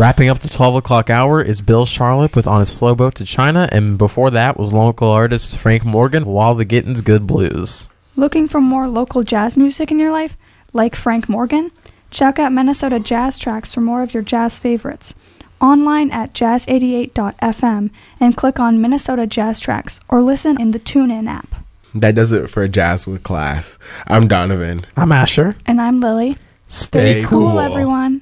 Wrapping up the 12 o'clock hour is Bill Charlotte with On a Slow Boat to China, and before that was local artist Frank Morgan, While the Gettin's Good Blues. Looking for more local jazz music in your life, like Frank Morgan? Check out Minnesota Jazz Tracks for more of your jazz favorites. Online at jazz88.fm and click on Minnesota Jazz Tracks or listen in the TuneIn app. That does it for Jazz with Class. I'm Donovan. I'm Asher. And I'm Lily. Stay cool, everyone.